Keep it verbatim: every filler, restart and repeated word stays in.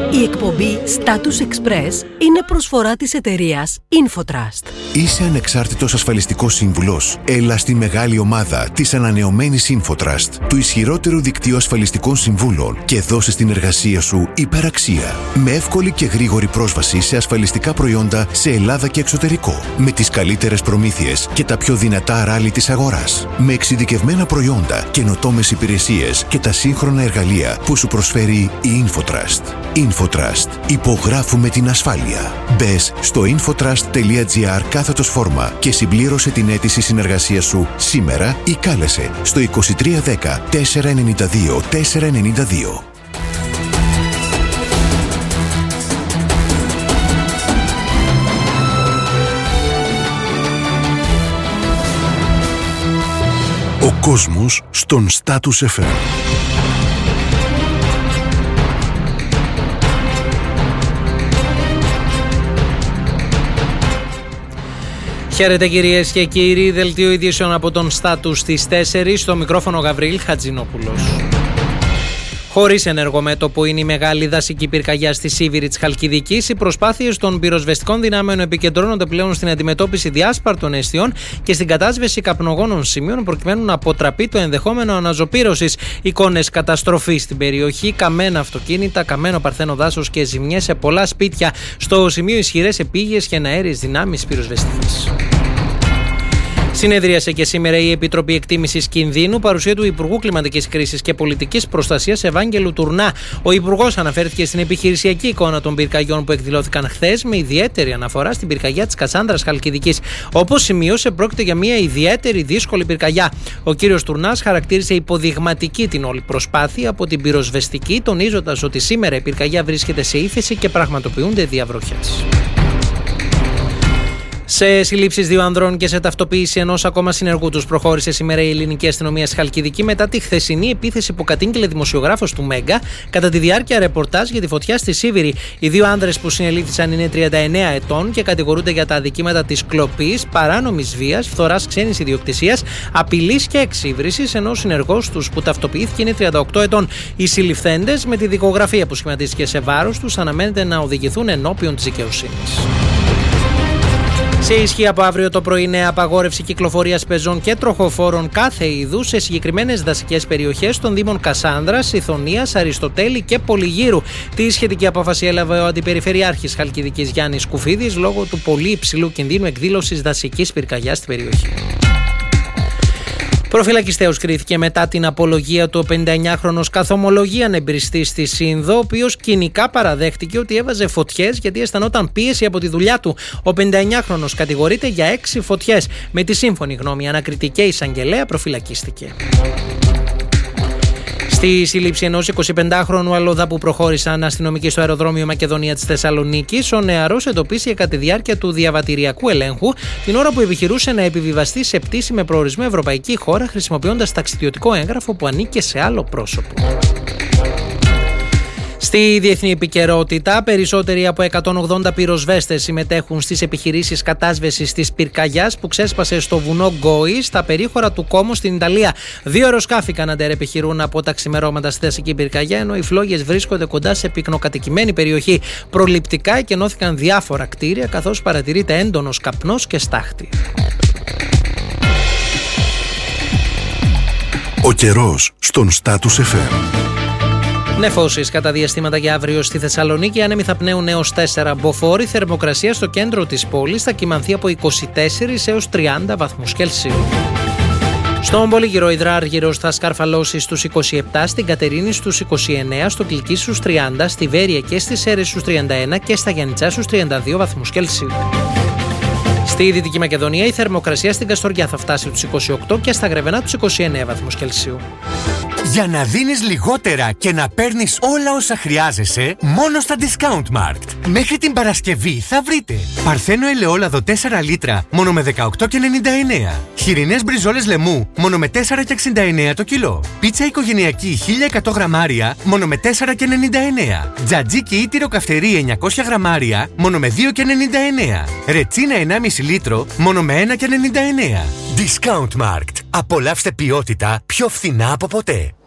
Η εκπομπή Status Express είναι προσφορά της εταιρείας Infotrust. Είσαι ανεξάρτητος ασφαλιστικός σύμβουλος? Έλα στη μεγάλη ομάδα της ανανεωμένης Infotrust, του ισχυρότερου δικτύου ασφαλιστικών συμβούλων, και δώσε στην εργασία σου υπεραξία. Με εύκολη και γρήγορη πρόσβαση σε ασφαλιστικά προϊόντα σε Ελλάδα και εξωτερικό. Με τις καλύτερες προμήθειες και τα πιο δυνατά ράλι της αγοράς. Με εξειδικευμένα προϊόντα, καινοτόμες υπηρεσίες και τα σύγχρονα εργαλεία που σου προσφέρει η Infotrust. Infotrust. Υπογράφουμε την ασφάλεια. Μπες στο infotrust.gr κάθετος φόρμα και συμπλήρωσε την αίτηση συνεργασίας σου σήμερα ή κάλεσε στο είκοσι τρία δέκα τετρακόσια ενενήντα δύο τετρακόσια ενενήντα δύο. Ο κόσμος στον Status εφ εμ. Χαίρετε κυρίες και κύριοι, δελτίο ειδήσεων από τον Status στις τέσσερις, στο μικρόφωνο Γαβρίλ Χατζηνόπουλος. Χωρίς ενεργό μέτωπο είναι η μεγάλη δασική πυρκαγιά στη Σίβηρη της Χαλκιδικής. Οι προσπάθειες των πυροσβεστικών δυνάμεων επικεντρώνονται πλέον στην αντιμετώπιση διάσπαρτων αιστείων και στην κατάσβεση καπνογόνων σημείων, προκειμένου να αποτραπεί το ενδεχόμενο αναζωπήρωσης. Εικόνες καταστροφής στην περιοχή, καμένα αυτοκίνητα, καμένο παρθένο δάσος και ζημιές σε πολλά σπίτια. Στο σημείο ισχυρές επίγειες και εναέριες δυνάμεις πυροσβεστικής. Συνεδρίασε και σήμερα η Επιτροπή Εκτίμησης Κινδύνου, παρουσία του Υπουργού Κλιματικής Κρίσης και Πολιτικής Προστασίας Ευάγγελου Τουρνά. Ο Υπουργός αναφέρθηκε στην επιχειρησιακή εικόνα των πυρκαγιών που εκδηλώθηκαν χθες, με ιδιαίτερη αναφορά στην πυρκαγιά της Κασάνδρας Χαλκιδικής. Όπως σημείωσε, πρόκειται για μια ιδιαίτερη δύσκολη πυρκαγιά. Ο κύριος Τουρνάς χαρακτήρισε υποδειγματική την όλη προσπάθεια από την πυροσβεστική, τονίζοντας ότι σήμερα η πυρκαγιά βρίσκεται σε ύφεση και πραγματοποιούνται διαβροχές. Σε συλλήψεις δύο ανδρών και σε ταυτοποίηση ενός ακόμα συνεργού τους προχώρησε σήμερα η ελληνική αστυνομία στη Χαλκιδική μετά τη χθεσινή επίθεση που κατήγγειλε δημοσιογράφος του Μέγκα κατά τη διάρκεια ρεπορτάζ για τη φωτιά στη Σίβηρη. Οι δύο άνδρες που συνελήφθησαν είναι τριάντα εννέα ετών και κατηγορούνται για τα αδικήματα της κλοπής, παράνομης βίας, φθοράς ξένης ιδιοκτησίας, απειλής και εξύβρισης, ενώ ο συνεργός τους που ταυτοποιήθηκε είναι τριάντα οκτώ ετών. Οι συλληφθέντες, με τη δικογραφία που σχηματίστηκε σε βάρος τους, αναμένεται να οδηγηθούν ενώπιον της δικαιοσύνης. Σε ισχύ από αύριο το πρωί νέα απαγόρευση κυκλοφορίας πεζών και τροχοφόρων κάθε είδους σε συγκεκριμένες δασικές περιοχές των δήμων Κασάνδρας, Ιθωνίας, Αριστοτέλη και Πολυγύρου. Τη σχετική απόφαση έλαβε ο Αντιπεριφερειάρχης Χαλκιδικής Γιάννης Κουφίδης λόγω του πολύ υψηλού κινδύνου εκδήλωσης δασικής πυρκαγιάς στην περιοχή. Προφυλακιστέως κρίθηκε μετά την απολογία του ο πενηνταεννιάχρονος καθομολογίαν εμπριστής στη Σύνδο, ο οποίος κοινικά παραδέχτηκε ότι έβαζε φωτιές γιατί αισθανόταν πίεση από τη δουλειά του. Ο πενηνταεννιάχρονος κατηγορείται για έξι φωτιές. Με τη σύμφωνη γνώμη ανακριτική εισαγγελέα προφυλακίστηκε. Στη σύλληψη ενός εικοσιπεντάχρονου αλλοδαπού που προχώρησαν αστυνομικοί στο αεροδρόμιο Μακεδονία της Θεσσαλονίκης, ο νεαρός εντοπίστηκε κατά τη διάρκεια του διαβατηριακού ελέγχου την ώρα που επιχειρούσε να επιβιβαστεί σε πτήση με προορισμό ευρωπαϊκή χώρα χρησιμοποιώντας ταξιδιωτικό έγγραφο που ανήκε σε άλλο πρόσωπο. Στη διεθνή επικαιρότητα, περισσότεροι από εκατόν ογδόντα πυροσβέστες συμμετέχουν στις επιχειρήσεις κατάσβεσης της πυρκαγιάς που ξέσπασε στο βουνό Γκόη, στα περίχωρα του Κόμο στην Ιταλία. Δύο αεροσκάφη Καναντέρ επιχειρούν από τα ξημερώματα στη δασική πυρκαγιά, ενώ οι φλόγες βρίσκονται κοντά σε πυκνοκατοικημένη περιοχή. Προληπτικά εκενώθηκαν διάφορα κτίρια, καθώς παρατηρείται έντονος καπνός και στάχτη. Ο καιρός στον Status εφ εμ. Νεφώσεις κατά διαστήματα για αύριο στη Θεσσαλονίκη, άνεμοι θα πνέουν έως τέσσερα μποφόρ. Η θερμοκρασία στο κέντρο της πόλης θα κυμανθεί από είκοσι τέσσερα έως τριάντα βαθμούς Κελσίου. Στον Πολύγυρο Υδράργυρος θα σκαρφαλώσει στους είκοσι επτά, στην Κατερίνη στους είκοσι εννέα, στο Κλική στους τριάντα, στη Βέρεια και στις Σέρρες στους τριάντα ένα και στα Γιαννιτσά στους τριάντα δύο βαθμούς Κελσίου. Στη Δυτική Μακεδονία η θερμοκρασία στην Καστοριά θα φτάσει τους είκοσι οκτώ και στα Γρεβενά τους είκοσι εννέα βαθμούς Κελσίου. Για να δίνεις λιγότερα και να παίρνεις όλα όσα χρειάζεσαι, μόνο στα Discountmarkt. Μέχρι την Παρασκευή θα βρείτε παρθένο ελαιόλαδο τέσσερα λίτρα, μόνο με δεκαοκτώ και ενενήντα εννέα. Χοιρινές μπριζόλες λαιμού, μόνο με τέσσερα και εξήντα εννέα το κιλό. Πίτσα οικογενειακή χίλια εκατό γραμμάρια, μόνο με τέσσερα και ενενήντα εννέα. Τζατζίκι ή τυροκαυτερή εννιακόσια γραμμάρια, μόνο με δύο και ενενήντα εννέα. Ρετσίνα ενάμιση λίτρο, μόνο με ένα και ενενήντα εννέα. Discountmarkt. Απολαύστε ποιότητα πιο φθηνά από ποτέ.